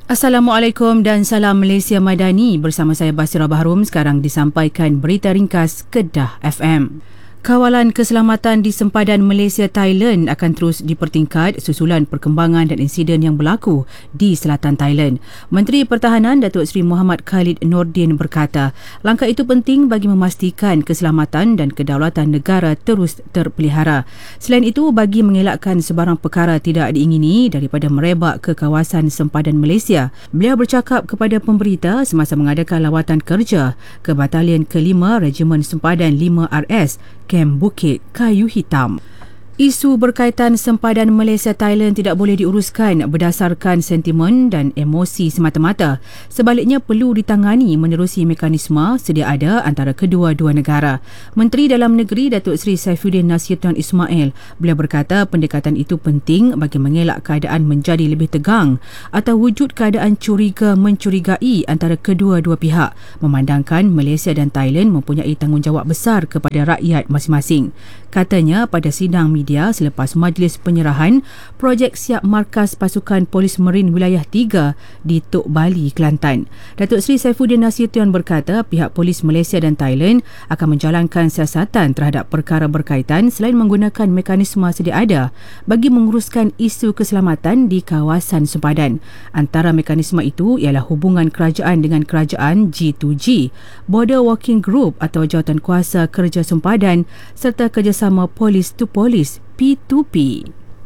Assalamualaikum dan salam Malaysia Madani. Bersama saya Basira Bahrum. Sekarang disampaikan berita ringkas Kedah FM. Kawalan keselamatan di sempadan Malaysia Thailand akan terus dipertingkat susulan perkembangan dan insiden yang berlaku di selatan Thailand. Menteri Pertahanan Datuk Seri Muhammad Khalid Nordin berkata, langkah itu penting bagi memastikan keselamatan dan kedaulatan negara terus terpelihara. Selain itu, bagi mengelakkan sebarang perkara tidak diingini daripada merebak ke kawasan sempadan Malaysia. Beliau bercakap kepada pemberita semasa mengadakan lawatan kerja ke Batalion ke-5 Regimen Sempadan 5RS Kem Bukit Kayu Hitam. Isu berkaitan sempadan Malaysia-Thailand tidak boleh diuruskan berdasarkan sentimen dan emosi semata-mata. Sebaliknya perlu ditangani menerusi mekanisme sedia ada antara kedua-dua negara. Menteri Dalam Negeri Datuk Seri Saifuddin Nasution Ismail, beliau berkata pendekatan itu penting bagi mengelak keadaan menjadi lebih tegang atau wujud keadaan curiga mencurigai antara kedua-dua pihak, memandangkan Malaysia dan Thailand mempunyai tanggungjawab besar kepada rakyat masing-masing. Katanya pada sidang media selepas majlis penyerahan projek siap markas pasukan Polis Marin Wilayah 3 di Tok Bali, Kelantan. Datuk Seri Saifuddin Nasution berkata pihak Polis Malaysia dan Thailand akan menjalankan siasatan terhadap perkara berkaitan selain menggunakan mekanisme sedia ada bagi menguruskan isu keselamatan di kawasan sempadan. Antara mekanisme itu ialah hubungan kerajaan dengan kerajaan G2G, Border Working Group atau Jawatankuasa Kerja Sempadan serta kerjasama polis to polis P2P.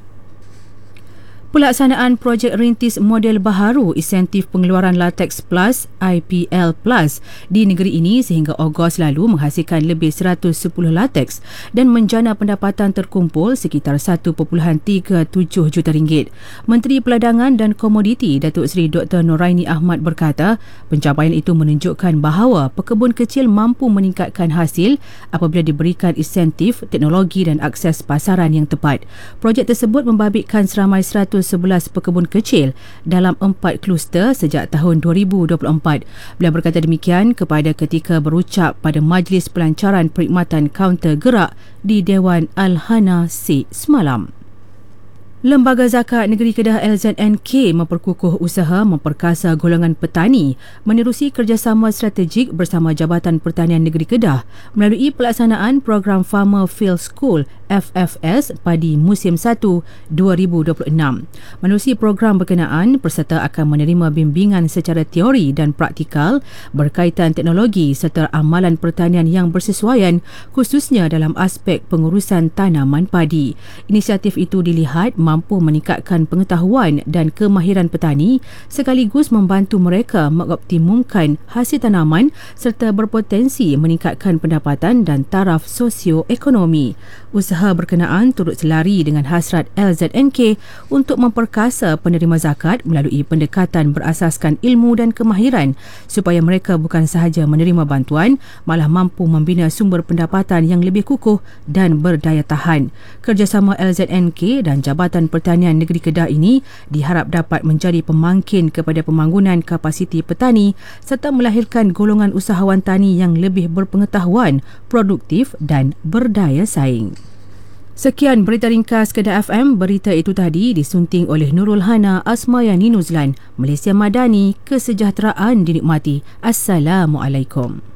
Pelaksanaan projek rintis model baharu insentif pengeluaran Latex Plus IPL Plus di negeri ini sehingga Ogos lalu menghasilkan lebih 110 latex dan menjana pendapatan terkumpul sekitar 1.37 juta ringgit. Menteri Peladangan dan Komoditi Datuk Seri Dr. Noraini Ahmad berkata pencapaian itu menunjukkan bahawa pekebun kecil mampu meningkatkan hasil apabila diberikan insentif, teknologi dan akses pasaran yang tepat. Projek tersebut membabitkan seramai 111 pekebun kecil dalam 4 kluster sejak tahun 2024. Beliau berkata demikian kepada ketika berucap pada Majlis Pelancaran Perkhidmatan Kaunter Gerak di Dewan Al-Hana C semalam. Lembaga Zakat Negeri Kedah LZNK memperkukuh usaha memperkasa golongan petani menerusi kerjasama strategik bersama Jabatan Pertanian Negeri Kedah melalui pelaksanaan program Farmer Field School FFS Padi Musim 1 2026. Menerusi program berkenaan, peserta akan menerima bimbingan secara teori dan praktikal berkaitan teknologi serta amalan pertanian yang bersesuaian khususnya dalam aspek pengurusan tanaman padi. Inisiatif itu dilihat mampu meningkatkan pengetahuan dan kemahiran petani sekaligus membantu mereka mengoptimumkan hasil tanaman serta berpotensi meningkatkan pendapatan dan taraf sosioekonomi. Usaha berkenaan turut selari dengan hasrat LZNK untuk memperkasa penerima zakat melalui pendekatan berasaskan ilmu dan kemahiran supaya mereka bukan sahaja menerima bantuan malah mampu membina sumber pendapatan yang lebih kukuh dan berdaya tahan. Kerjasama LZNK dan Jabatan Pertanian Negeri Kedah ini diharap dapat menjadi pemangkin kepada pembangunan kapasiti petani serta melahirkan golongan usahawan tani yang lebih berpengetahuan, produktif dan berdaya saing. Sekian berita ringkas Kedah FM. Berita itu tadi disunting oleh Nurul Hana Asmayani Nuzlan. Malaysia Madani, kesejahteraan dinikmati. Assalamualaikum.